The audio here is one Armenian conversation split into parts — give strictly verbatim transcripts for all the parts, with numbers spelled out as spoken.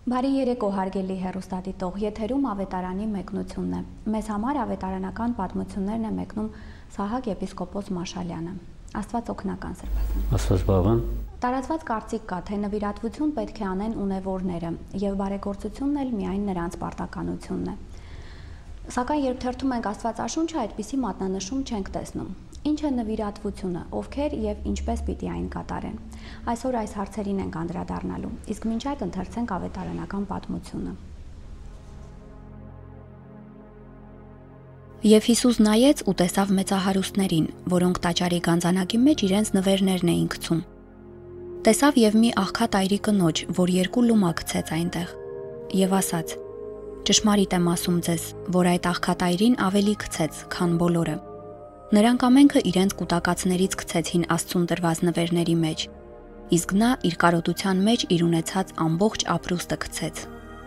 Բարի երեկո հարգելի հեռուստադիտող, եթերում ավետարանի մեկնությունն է։ Մեզ համար ավետարանական պատմություններն է մեկնում Սահակ եպիսկոպոս Մաշալյանը։ Աստված օգնական Սրբազան։ Աստված բավան։ Տարածված կարծիք կա, թե նվիրատվություն պետք է անեն ունևորները, եւ բարեգործությունն էլ միայն նրանց պարտականությունն է։ Սակայն երբ թերթում ենք Աստվածաշունչը, այդպիսի մատնանշում չենք տեսնում։ Ինչ է նվիրատվությունը, ովքեր եւ ինչպես պիտի այն կատարեն։ Այսօր այս հարցերին ենք անդրադառնալու, իսկ մինչ այդ ընթերցենք ավետարանական պատմությունը։ Եվ Հիսուս նայեց ու տեսավ մեծահարուստներին, որոնք տաճարի գանձանակի մեջ իրենց նվերներն էին գցում։ Տեսավ եւ մի աղքատ այրի կնոջ, որ երկու լումա գցեց այնտեղ, եւ ասաց. «Ճշմարիտ եմ ասում ձեզ, որ այդ աղքատ այրին ավելի գցեց, քան բոլորը։ Նրանք ամենքը իրենց կուտակածներից գցեցին Աստծուն տրված նվերների մեջ, իսկ նա իր կարոտության մեջ իր ունեցած ամբողջ ապրուստը գցեց»։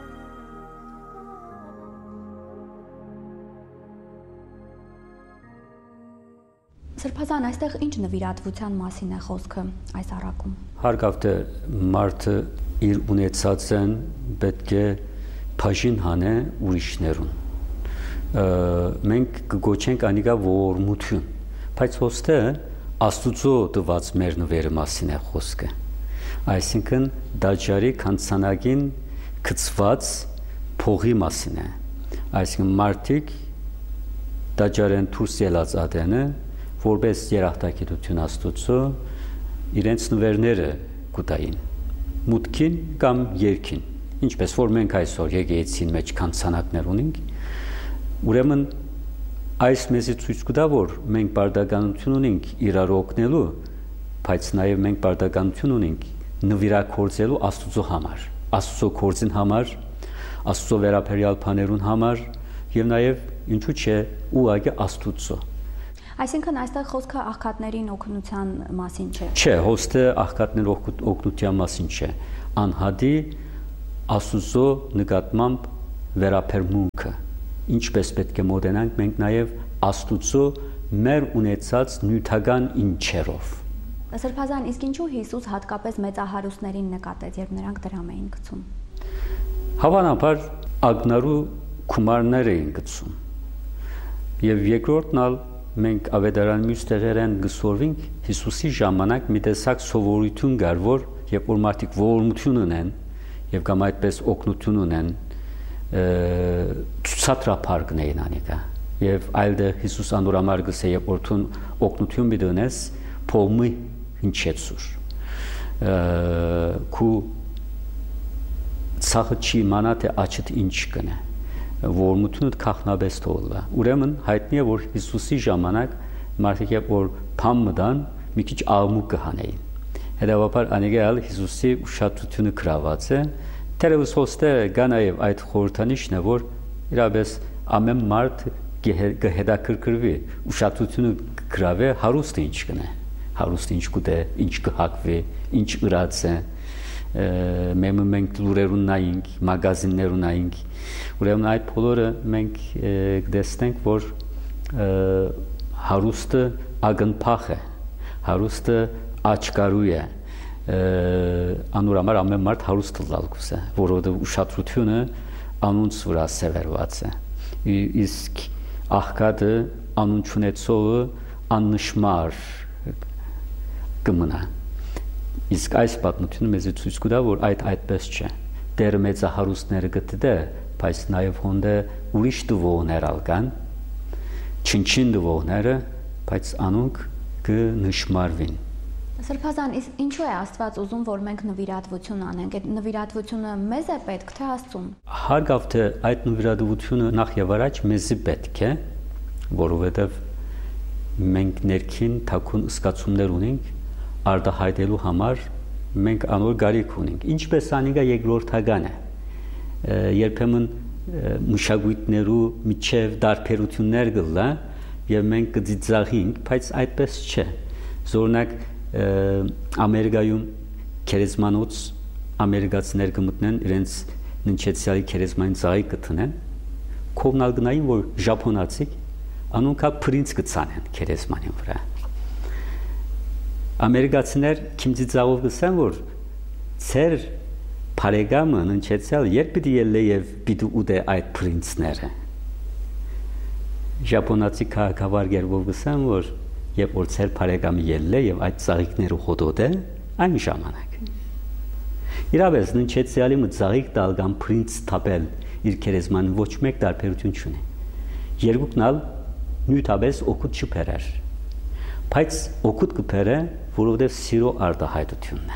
Սրբազան, այստեղ ինչ նվիրատվության մասին է խոսքը այս առակում։ Հարգավ թե մարդը իր ունեցածն պետք է բաժին հանե ուրիշներուն։ Մենք կգոչենք անիկա ողորմություն, բայց ոստը Աստուծո տված մեր նվերը մասին է խոսքը։ Այսինքն դաջարի քանցանագին գծված փողի մասին է։ Այսինքն մարդիկ դաջարեն դուրս ելած ադենը որպես երախտագիտություն Աստուծո իրենց նվերները կուտային մուտքին կամ երկին, ինչպես որ մենք այսօր եկեղեցին մեջ քանցանակներ ունենք, ուրեմն այս մեզի ցույց կտա, որ մենք բարդականություն ունենք իրար օգնելու, բայց նաև մենք բարդականություն ունենք նվիրակորձելու Աստուծո համար, Աստուծո կորձին համար, Աստուծո վերաբերյալ բաներուն համար եւ նաև ինչու՞ չէ ուղղակի Աստուծո։ Այսինքն այստեղ խոսքը աղքատներին օգնության մասին չէ։ Չէ, հոստը աղքատներ օգնության մասին չէ։ Անհադի Աստուծո նկատմամբ վերաբերմունքը, ինչպես պետք է մոտենանք մենք նաև Աստուծո մեր ունեցած նյութական ինչերով։ Սրբազան, իսկ ինչու Հիսուս հատկապես մեծահարուստներին նկատեց, երբ նրանք դրամ էին գցում։ Հավանաբար ագնարու գումարներ էին գցում։ Եվ երկրորդն ալ մենք ավետարանի մյուս տեղերեն գսորվենք Հիսուսի ժամանակ մի տեսակ սովորություն կար, որ երբ որ մարդիկ ողորմություն ունեն եւ կամ այդպես օգնություն ունեն, ցուցադրապարկ էին անիկա։ Եվ այլտեղ Հիսուս անորամար գսե երբ որ թուն օգնություն մի դնես, փոմի հնչեցուր։ Քու ցախը չի մանա թե աչդ ինչ կնե։ Ողորմությունը քախնաբես թողլա։ Ուրեմն հայտնի է, որ Հիսուսի ժամանակ մարդիկ երբ որ փամ մտան, մի քիչ աղմուկ կհանեին։ Հետևաբար անիկալ Հիսուսի ուշադրությունը գրաված է։ Տերևս հոստը գա նաև այդ խորհրդանիշն է, որ իրապես ամեն մարդ կհետաքրքրվի, ուշադրությունը գրավե հարուստը ինչ կնե, հարուստը ինչ կուտե, ինչ կհակվի, ինչ ըրած է։ Մեմը մենք լուրերուն նայինք, մագազիններուն նայինք, ուրեմն այդ բոլորը մենք կտեսնենք, որ հարուստը ագնփախ է, հարուստը աչկարու է, անորամար ամեն մարդ հարուստ լալ կուզե, որովհետև ուշադրությունը անունց վրա սևերված է, իսկ աղքատը անուն չունեցողը աննշմար կմնա։ Իսկ այս պատմությունը մեզ ցույց կտա, որ այդ այդպես չէ։ Տերը մեծահարուստները գտե, բայց նաև հոնդե ուրիշ դվողներ ալկան, չնչին դվողները, բայց անոնք կնշմարվին։ Սրբազան, իսկ ինչու է Աստված ուզում, որ մենք նվիրատվություն անենք։ Այդ նվիրատվությունը մեզ է պետք, թե Աստծուն։ Հարգավ թե այդ նվիրատվությունը նախ եւ առաջ մեզի պետք է, որովհետեւ մենք ներքին թաքուն զգացումներ ունենք արտահայտելու համար մենք անոր գարիք ունենք։ Ինչպես անիկա երկրորդական է։ Երբեմն մշակույթներու միջև դարբերություններ կլա եւ մենք կծիծաղենք, բայց այդպես չէ։ Զորնակ Ամերիկայում քերեզմանոց ամերիկացիներ կմտնեն իրենց ննչեցյալի քերեզմանին ծաղի կտնեն, կողմնալ գնային, որ ժապոնացիք անոնքա պրինց կցանեն քերեզմանին վրա։ Ամերիկացիներ քիմծիծաղով գսեն, որ ծեր բարեկամը ննչեցյալ երբ պիտի ելնե եւ պիտի ուտե այդ պրինցները։ Ճապոնացի քաղաքավար գերբով գսան որ երբ որ ծեր բարեկամը ելնե եւ այդ ծաղիկները հոտոտե այն ժամանակ։ Իրավես ննչեցյալի մը ծաղիկ տալ կամ պրինց թափել իր քերեզման ոչ մեկ տարբերություն չունի։ Երկուքն ալ նույնապես օգուտ չբերեր։ Բայց օգուտ կբերե, որովհետև սիրո արտահայտությունն է։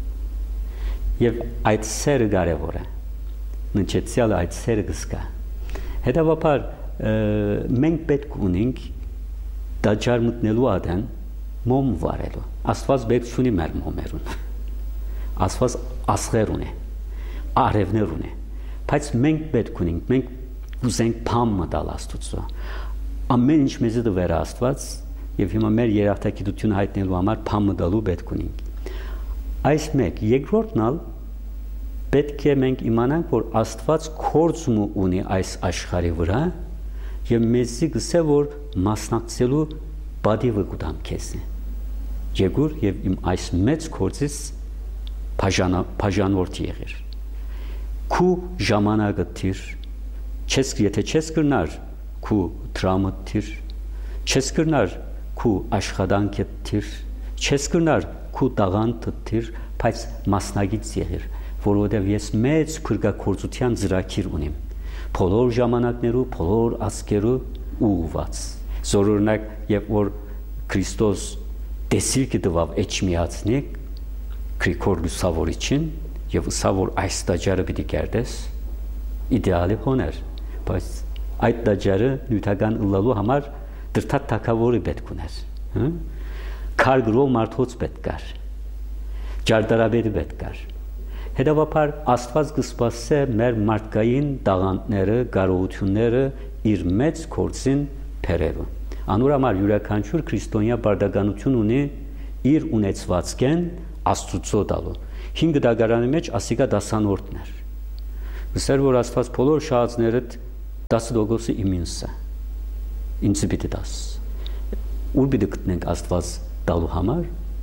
Եվ այդ սերը կարևոր է։ Ննչեցյալը այդ սերը կզգա։ Հետևաբար մենք պետք ունենք դաջար մտնելու ադեն մոմ վարելու։ Աստված պետք չունի մեր մոմերուն։ Աստված ասղեր ունի, արևներ ունի։ Բայց մենք պետք ունենք, մենք ուզենք փամ մտալ Աստծո։ Ամեն ինչ մեզ դվեր Աստված եւ հիմա մեր երախտագիտությունը հայտնելու համար փամ մտալու պետք ունենք։ Այս մեկ, երկրորդն ալ պետք է մենք իմանանք, որ Աստված կորձում ունի այս աշխարհի վրա եւ մեզի գսե որ մասնակցելու բադիվը կուտամ քեզ։ Եկուր եւ իմ այս մեծ կորձից բաժանորդ եղիր։ Քու ժամանակը թիր, չես եթե չես կրնար քու դրամը թիր, չես կրնար քու աշխատանքը թիր, չես կրնար քու տաղանդը թիր, բայց մասնագիծ եղիր, որովհետև ես մեծ փրկագործության ծրագիր ունիմ, բոլոր ժամանակներու, բոլոր ազգերու ուղղված։ Զորօրինակ, երբ որ Քրիստոս տեսիլքը տվավ էջմիածնիկ Գրիգոր Լուսավորիչին եւ ուսա որ այս տաճարը պիտի կերտես, իդեալի բան էր, բայց այդ տաճարը նյութական ըլլալու համար դրթատ թակավորի պետք ուներ, քարգրով մարդոց պետք կար, ջարդարաբեդի պետք կար։ Հետևաբար Աստված կսպասե մեր մարդկային տաղանդները, կարողությունները իր մեծ կորձին բերելու։ Անոր համար յուրաքանչյուր քրիստոնյա բարդականություն ունի իր ունեցվածքեն Աստծո տալու։ Հինգ դագարանի մեջ ասիկա դասանորդն էր։ Գսեր որ Աստված բոլոր շահածներդ դասը դոգոսի իմինսը։ Ինձ պիտի դաս։ Ուր պիտի գտնենք Աստված տալու համար։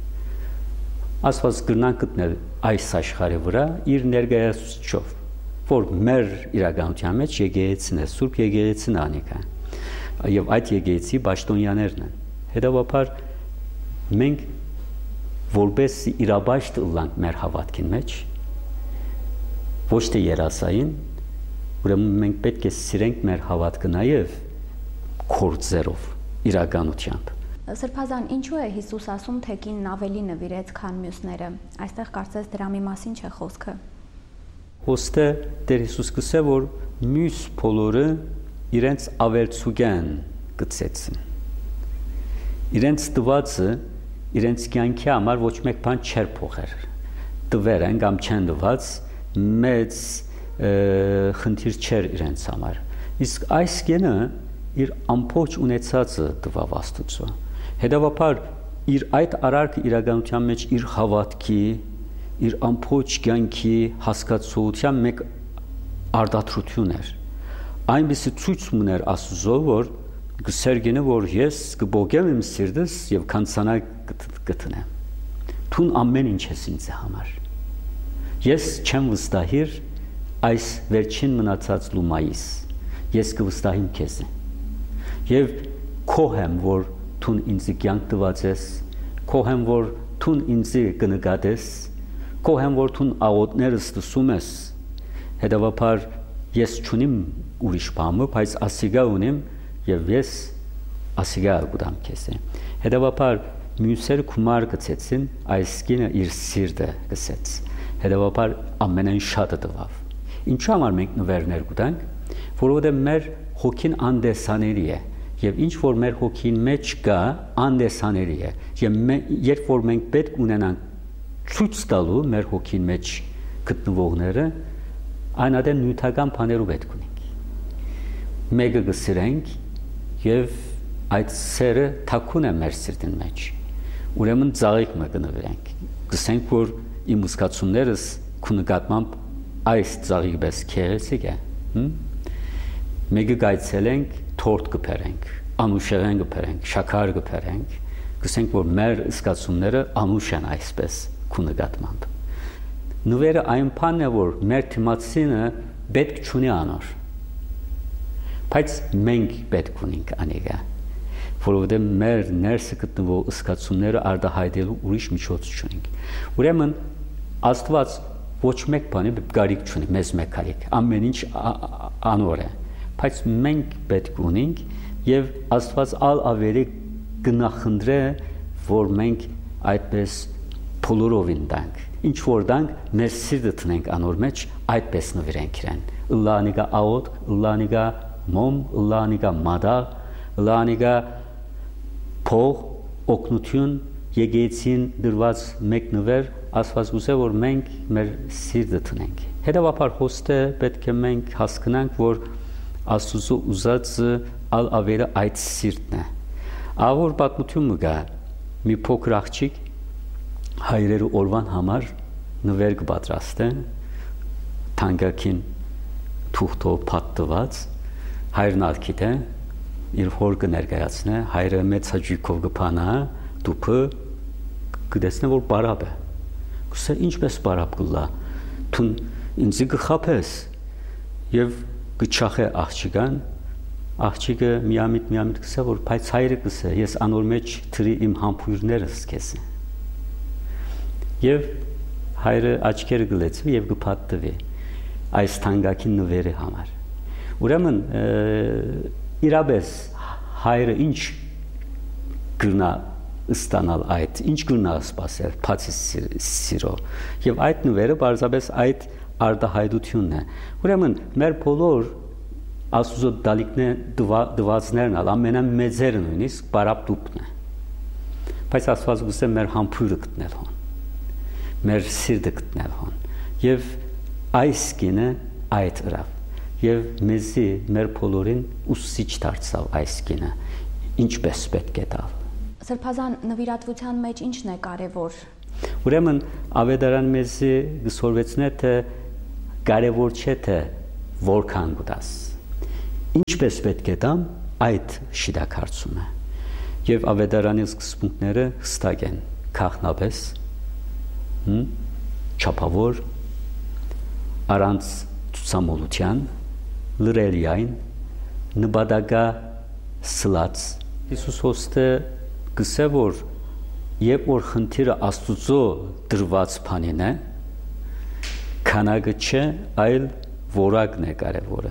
Աստված կրնան գտնել այս աշխարհի վրա իր ներկայացուցչով, որ մեր իրականության մեջ եկեղեցին է, Սուրբ եկեղեցին անիկա։ Եվ այդ եկեղեցի պաշտոնյաներն են։ Հետևաբար մենք որպես իրաբաշտ ըլլանք մեր հավատքին մեջ, ոչ թե երասային, ուրեմն մենք պետք է սիրենք մեր հավատքը նաև կորձերով, իրականությամբ։ Սրբազան, ինչու է Հիսուս ասում, թե կինն ավելի նվիրեց, քան մյուսները։ Այստեղ կարծես դրամի մասին չէ խոսքը։ Ոստե Տեր Հիսուս կսե, որ մյուս բոլորը իրենց ավերցուգեն գծեցին։ Իրենց տվածը իրենց կյանքի համար ոչ մեկ բան չեր փոխեր։ Տվեր են կամ չեն տված մեծ խնդիր չեր իրենց համար։ Իսկ այս կենը իր ամբողջ ունեցածը տվավ Աստծո։ Հետևաբար իր այդ արարքը իրականության մեջ իր հավատքի, իր ամբողջ կյանքի հասկացության մեկ արտադրություն էր։ Այնպիսի ցույց ուներ Աստծո, որ գսերգինը որ ես կբոգեմ իմ սիրտս եւ կանցանա գտնեմ։ Թուն ամեն ինչ ես ինձ համար։ Ես չեմ վստահիր այս վերջին մնացած լումայիս։ Ես կվստահիմ քեզ։ Եվ քոհեմ որ թուն ինձ կյանք տված ես, քոհեմ որ թուն ինձ կնկատես, քոհեմ որ թուն աղոտներս տսում ես։ Հետևաբար ես չունիմ ուրիշ բամը, բայց ասիգա ունիմ եւ ես ասիգա գուտամ քեզ։ Հետևաբար մյուսերը կումար գցեցին, այս կինը իր սիրտը գցեց։ Հետևաբար ամենայն շատը տվավ։ Ինչու համար մենք նվերներ գտանք, որովհետեւ մեր հոգին անդեսաների է եւ ինչ որ մեր հոգին մեջ կա անդեսաների է եւ երբ որ մենք պետք ունենանք ցույց տալու մեր հոգին մեջ գտնվողները այնադեն նյութական բաներով պետք ունենք մեկը գսիրենք եւ այդ սերը թաքուն է մեր սիրտին մեջ ուրեմն ծաղիկ մը կնվիրենք գսենք որ իմ ուսկացումներս քու նկատմամբ այս ծաղիկ պես քերեցիկ է մեկը գայցելենք թորտ կփերենք անուշեղեն կփերենք շաքար կփերենք գսենք որ մեր ուսկացումները անուշ են այսպես քու նկատմամբ նվերը այն բանն է, որ մեր թիմացինը պետք չունի անոր։ Բայց մենք պետք ունենք անիգա, որովհետև մեր ներսը գտնվող ըսկացումները արտահայտելու ուրիշ միջոց չունենք։ Ուրեմն Աստված ոչ մեկ բանի գարիք չունի, մեզ մեկ գարիք, ամեն ինչ անոր է, բայց մենք պետք ունենք եւ Աստված ալ ավելի գնախնդրե, որ մենք այդպես փոլորովին դանք, ինչ որ դանք մեր սիրտը տնենք անոր մեջ, այդպես նվիրենք իրեն։ Լանիգա աոտ, լանիգա մոմ, լանիգա մադաղ, լանիգա փող, օգնություն, եկեցին դրված մեկ նվեր, Աստված գուցե որ մենք մեր սիրտը տնենք։ Հետևաբար հոստը պետք է մենք հասկանանք, որ Աստծո ուզածը ալ ավելի այդ սիրտն է։ Ավոր պատմությունը գա մի փոքր աղջիկ հայրերը օրվան համար նվեր կպատրաստե, թանկագին թուղթով պատտված, հայրն ալքիտ է, իր հոր կներկայացնե, հայրը մեծ հաճույքով կփանա, դուփը կտեսնե որ բարապ է։ Գուցե ինչպես բարապ կլա, թուն ինձի կխափես եւ կչախե աղջիկան, աղջիկը միամիտ միամիտ կսե որ բայց հայրը կսե ես անոր մեջ թրի իմ համբույրներս քեզ եւ հայրը աչքերը գլեցվի եւ կփաթվի այս թանկագին նվերի համար։ Ուրեմն իրապես հայրը ինչ գրնա ստանալ այդ, ինչ գրնա սпасել բացի սիրո եւ այդ նվերը բարձրապես այդ արտահայտությունն է։ Ուրեմն մեր բոլոր Աստծո դալիքն դվածներն ալ ամենամեծերը նույնիսկ բարապտուպն է։ Բայց Աստված գուցե մեր համբույրը գտնել հոն, մեր սիրտը գտնել հոն եւ այս կինը այդ ըրավ եւ մեզի մեր բոլորին ուսուցիչ դարձավ այս կինը ինչպես պետք է տալ։ Սրբազան նվիրատվության մեջ ինչն է կարևոր։ Ուրեմն ավետարան մեզի գսորվեցնե թե կարևոր չէ թե որքան գտաս։ Ինչպես պետք է տամ այդ շիդակարծում է։ Եվ ավետարանի սկզբունքները հստակ են, քաղնապես, չափավոր, առանց ցուցամոլության, լրելիային, նպատակա սլած։ Հիսուս հոստը գսե որ երբ որ խնդիրը Աստծո դրված բանին է, քանակը չէ, այլ որակն է կարևորը։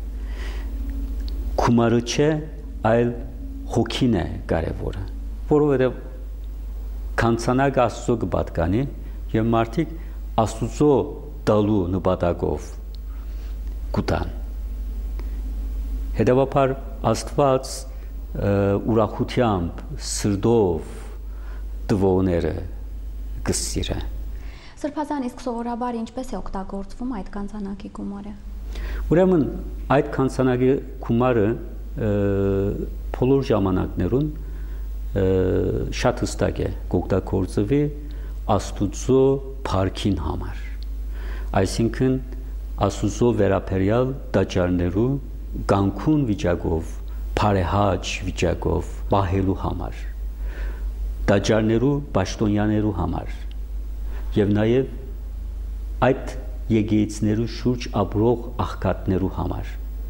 Քումարը չէ, այլ հոգին է կարևորը, որովհետև քանցանակը Աստծո կպատկանի եւ մարդիկ Աստծո տալու նպատակով կուտան։ Հետևաբար Աստված ուրախությամբ սրդով դվոները գսիրը։ Սրբազան իսկ սովորաբար ինչպես է օգտագործվում այդ կանցանակի գումարը։ Ուրեմն այդ կանցանակի գումարը բոլոր ժամանակներուն շատ հստակ է օգտագործվի Աստուծո փառքին համար։ Այսինքն Աստուծո վերաբերյալ տաճարներու կանգուն վիճակով, բարեհաճ վիճակով պահելու համար, տաճարներու պաշտոնյաներու համար եւ նաեւ այդ եկեղեցիներու շուրջ ապրող աղքատներու համար,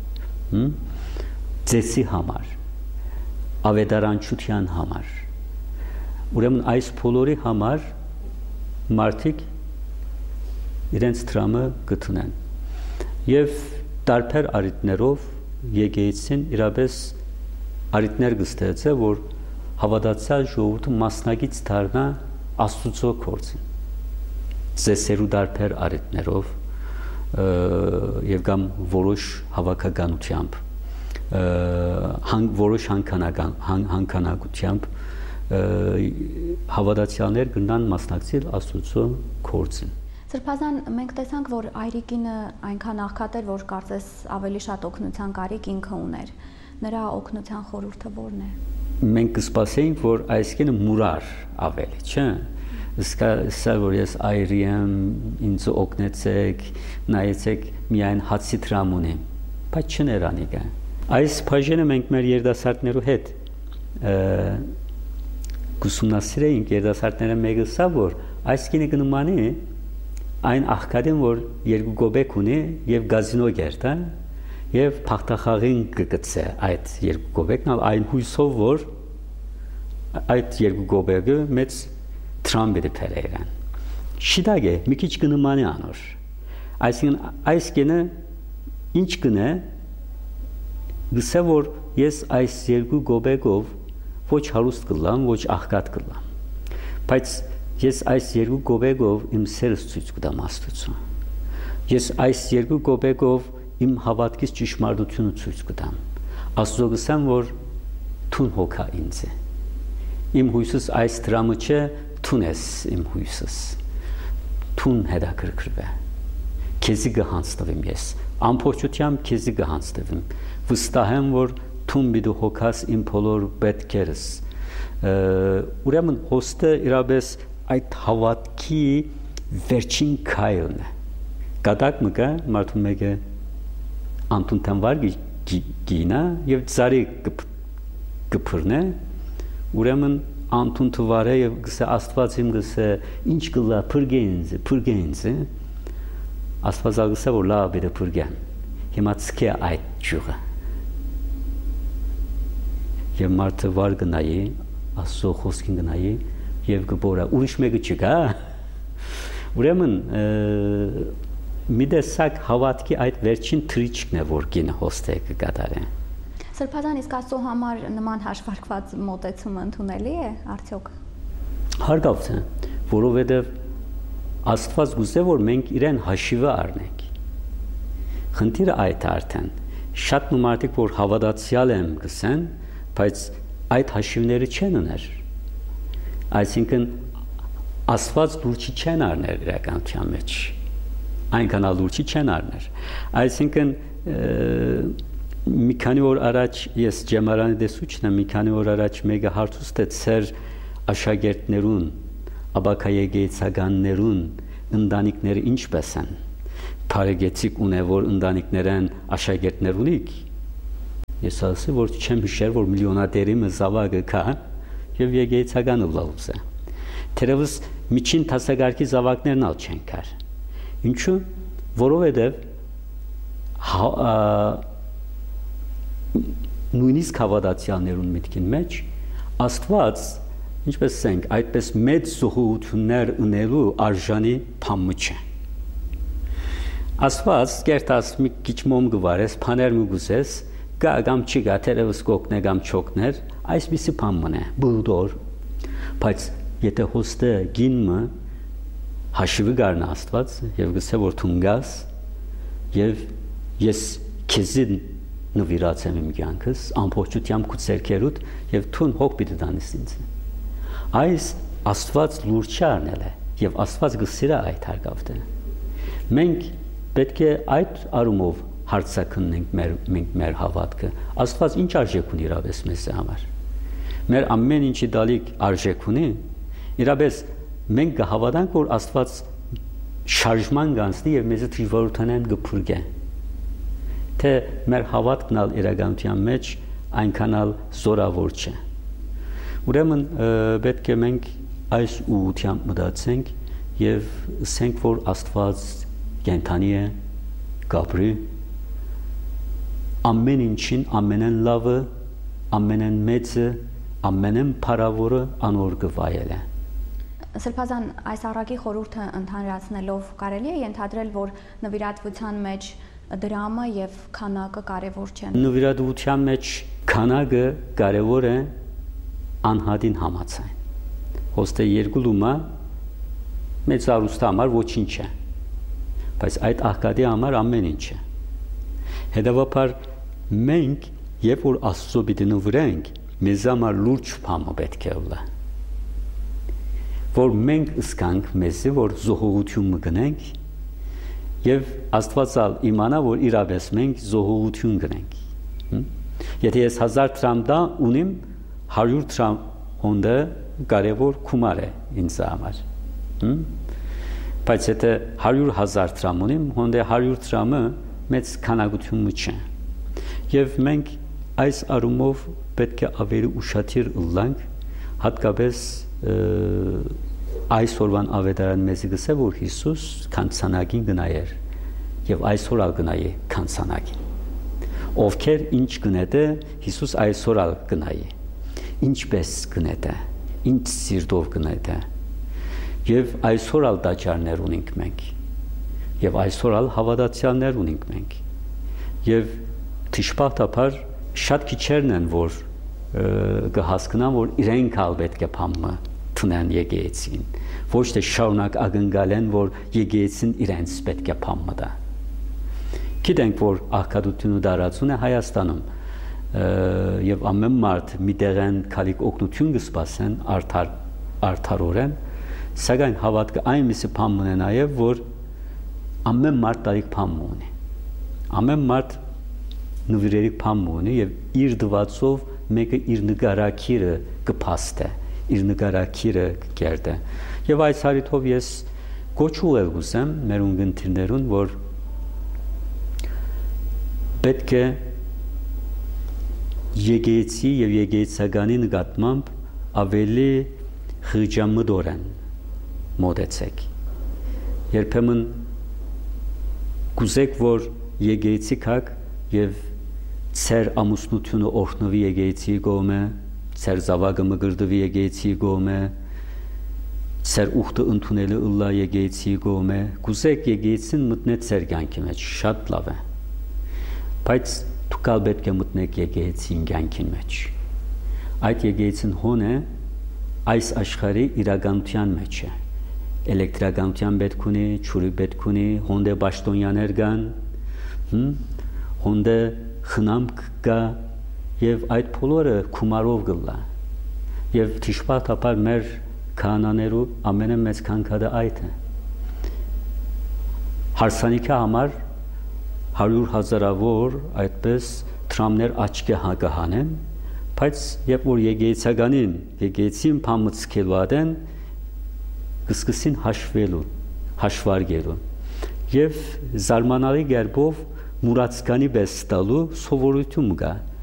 ծեսի համար, ավետարանչության համար։ Ուրեմն այս բոլորի համար մարդիկ իրենց դրամը գտնեն եւ տարբեր արիտներով եկեղեցին իրապես արիտներ կստեղծե, որ հավատացյալ ժողովուրդը մասնակից դառնա Աստծո գործին։ Ծեսերու տարբեր արիտներով եւ կամ որոշ հավաքականությամբ, որոշ հանքանակությամբ հավատացյալներ կնան մասնակցել Աստծո գործին։ Սրբազան մենք տեսանք, որ այրիկինը այնքան աղքատ էր, որ կարծես ավելի շատ օգնության կարիք ինքը ուներ։ Նրա օգնության խորհուրդը ո՞րն է։ Մենք կսպասեինք, որ այս կինը մուրար ավելի, չէ՞։ Սա որ ես այրի եմ, ինձ օգնեցեք, նայեցեք, միայն հացի դրամ ունեմ, բայց չներ անիկա։ Այս բաժինը մենք մեր երիտասարդներու հետ ուսումնասիրեինք երիտասարդները մեկը սա որ այս կինը կնմանի այն աղքատին, որ երկու գոբեկ ունի եւ գազինո գերտա եւ փախտախաղին կգծե այդ երկու գոբեկն այն հույսով, որ այդ երկու գոբեկը մեծ տրամբի դերերան։ Շիդագե մի քիչ կնմանի անոր։ Այսինքն այս կենը ինչ կնե գսե որ ես այս երկու գոբեկով ոչ հարուստ կլամ, ոչ աղքատ կլամ։ Բայց ես այս երկու գոբեկով իմ սերս ցույց կտամ Աստծուն։ Ես այս երկու գոբեկով իմ հավատքից ճշմարտությունը ցույց կտամ։ Աստծո գսեմ որ թուն հոգա ինձ։ Իմ հույսս այս դրամը չէ, թուն ես իմ հույսս։ Թուն հետաքրքրվե։ Քեզի կհանձնվեմ ես։ Ամփոփությամբ քեզի կհանձնվեմ։ Վստահ եմ որ թուն բիդու հոգաս իմ բոլոր պետքերս։ Ուրեմն հոստը իրապես այդ հավատքի վերջին քայլն է։ Կատակ մկա մարդու մեկը անտունտան վարգի գինա եւ ծարի կփռնե ուրեմն անտուն թվարը եւ գսե Աստված իմ գսե ինչ կլա փրգենձ փրգենձ Աստված գսե որ լավ բիդը փրգան հիմա ցկե այդ ջուղը եւ մարդը վար գնայի Աստծո խոսքին գնայի եւ գբորա ուրիշ մեկը չկա ուրեմն մի տեսակ հավատքի այդ վերջին թրիչքն է որ գինը հոստե կկատարե Սրբազան իսկ Աստծո համար նման հաշվարկված մոտեցումը ընդունելի է արդյոք Հարկավ է որովհետեւ Աստված գուզե որ մենք իրեն հաշիվը առնենք խնդիրը այդ արդեն շատ մարդիկ որ հավատացյալ են գսեն բայց այդ հաշիվները չեն ուներ այսինքն Աստված լուրջ չեն առնել իրականության մեջ այնքան լուրջ չեն առնել այսինքն մի քանի օր առաջ ես ջեմարանի դեսուչն եմ մի քանի օր առաջ մեկը հարցուց էր աշակերտներուն աբակայեգեցականներուն ընտանիքները ինչպես են բարեգեցիկ ունե որ ընտանիքներեն աշակերտներ ունիք ես ասի որ չեմ հիշեր որ միլիոնատերի մզավագը կա եւ եգեցականը լավուս է թերևս միջին տասագարկի զավակներն ալ չեն կար ինչու որովհետեւ նույնիսկ հավատացյալներուն միտքին մեջ Աստված ինչպես ասենք այդպես մեծ զոհություններ ունելու արժանի փամը չէ Աստված կերտած մի քիչ մոմ գվարես փաներ մը գուսես գա կամ չի գա թերևս կոկնե կամ չոկներ այսպիսի փամն է բուդոր բայց եթե հոստը գինը հաշիվը գարնա Աստված եւ գսե որ թունգաս եւ ես քեզին նվիրացեմ իմ կյանքս ամբողջությամբ քուցերքերուտ եւ թուն հոգ պիտի դանես ինձ այս Աստված լուրջ առնել է եւ Աստված գսիրա այդ հարգավտը մենք պետք է այդ արումով հարցակնենք մեր մենք մեր հավատքը Աստված ինչ արժեք ունի իրապես մեզ համար մեր ամեն ինչի դալիք արժեք ունի իրապես մենք կհավատանք որ Աստված շարժման գանցնի եւ մեզ դժվարութանան գփուրգե թե մեր հավատքն ալ իրականության մեջ այնքանալ զորավոր չէ ուրեմն պետք է մենք այս ուղղությամբ մտածենք եւ ասենք որ Աստված կենթանի է գաբրի ամեն ինչին ամենեն լավը ամենեն մեծը ամենեն փառավորը անոր գվայել է Սրբազան այս առակի խորհուրդը ընդհանրացնելով կարելի է ենթադրել որ նվիրատվության մեջ դրամը եւ քանակը կարեւոր չեն նվիրատվության մեջ քանակը կարեւոր է անհատին համացան հոստե երկու լումա մեծ արուստը համար ոչինչ է բայց այդ աղքատի համար ամեն ինչ է հետեւաբար մենք երբ որ Աստծո պիտի նվիրենք մեզ համար լուրջ բան պետք է ուլա որ մենք ըսկանք մեզի որ զոհողություն մգնենք եւ Աստվածալ իմանա որ իրապես մենք զոհողություն գնենք եթե ես հազար դրամ դա ունիմ հարյուր դրամ հոնդը կարևոր գումար է ինձ համար բայց եթե հարյուր հազար դրամ ունիմ հոնդը հարյուր դրամը մեծ քանակություն չէ եւ մենք այս արումով պետք է ավելի ուշադիր ըլլանք հատկապես այսօրվան ավետարան մեզի գսե որ Հիսուս քանցանագին գնայեր եւ այսօր ալ գնայի քանցանագին ովքեր ինչ գնետե Հիսուս այսօր ալ գնայի ինչպես գնետե ինչ սիրտով գնետե եւ այսօր ալ դաճարներ ունենք մենք եւ այսօր ալ հավատացյալներ ունենք մենք եւ դժբախտաբար շատ քիչերն են որ կհասկանան որ իրենք ալ պետք է փամը տնեն եկեցին ոչ թե շարունակ ակնկալեն որ եկեցին իրենց պետք է փամը դա գիտենք որ աղքատությունը դարացուն է Հայաստանում եւ ամեն մարդ մի տեղեն քալիկ օգնություն կսպասեն արդար արդարորեն սակայն հավատքը այնպեսի փամ ունի նաեւ որ ամեն մարդ տարիք փամ ունի ամեն մարդ նվիրերի փամ ունի եւ իր դվածով մեկը իր նկարակիրը կփաստե իր նկարակիրը կերտե եւ այս հարիթով ես գոչուղ եմ գուսեմ մեր ունգընտիրներուն որ պետք է եկեցի եւ եկեցականի նկատմամբ ավելի խղճամտորեն մոտեցեք երբեմն կուզեք որ եկեցի կաք եւ ծեր ամուսնությունը օրհնվի եկեցի գոմե ծեր զավակը մգրդվի եկեցի գոմե ծեր ուխտը ընդունելը ըլլա եկեցի գոմե կուզեք եկեցին մտնե ծեր կյանքի մեջ շատ լավ է բայց դուք ալ պետք է մտնեք եկեցին կյանքին մեջ այդ եկեցին հոն է այս աշխարհի իրականության մեջ է էլեկտրականության պետք ունի ճուրի պետք ունի հոնդե պաշտոնյաներ կան հոնդե խնամք կա եւ այդ բոլորը քումարով գլա եւ դժբախտաբար մեր քահանաներու ամենամեծ քանքադը այդ է հարսանիքի համար հարյուր հազարավոր այդպես տրամներ աչքի հագահանեն բայց երբ որ եկեցականին եկեցին փամծկելու ադեն կսկսին հաշվելու հաշվարկելու եւ զարմանալի գերբով մուրացկանի պես տալու սովորություն կա